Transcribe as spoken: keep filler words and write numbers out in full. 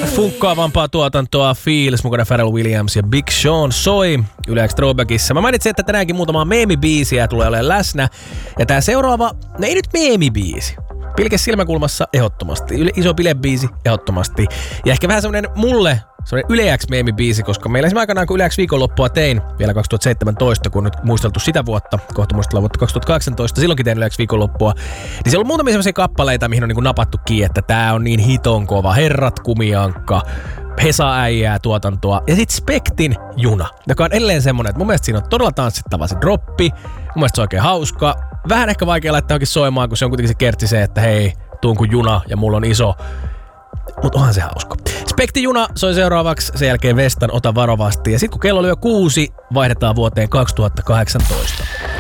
funkkaavampaa tuotantoa. Feels, mukana Pharrell Williams ja Big Sean soi Yle X Throwbackissa. Mä mainitsin, että tänäänkin muutama meemibiisiä tulee olemaan läsnä. Ja tää seuraava, ne ei nyt meemibiisi. Pilkes silmäkulmassa ehdottomasti. Yle, iso bilebiisi ehdottomasti. Ja ehkä vähän semmonen mulle semmonen Yle X meemibiisi, koska meillä esimerkiksi aikanaan kun Yle X viikonloppua tein vielä kaksituhattaseitsemäntoista, kun on nyt muisteltu sitä vuotta, kohta muistellaan vuotta kaksituhattakahdeksantoista, silloinkin tein Yle X viikonloppua, niin siellä on muutamia semmoisia kappaleita, mihin on niinku napattu kiinni, että tää on niin hiton kova. Herrat kumiankka, Hesa-äijää tuotantoa ja sit Spektin Juna, joka on edelleen semmonen, että mun mielestä siinä on todella tanssittava se droppi, mun mielestä se on oikein hauska. Vähän ehkä vaikea laittaa johonkin soimaan, kun se on kuitenkin se kertsi se, että hei, tuun kun juna ja mulla on iso. Mut onhan se hauska. Spekti Juna soi seuraavaksi, sen jälkeen Vestan Ota varovasti. Ja sit kun kello lyö kuusi, vaihdetaan vuoteen kaksituhattakahdeksantoista.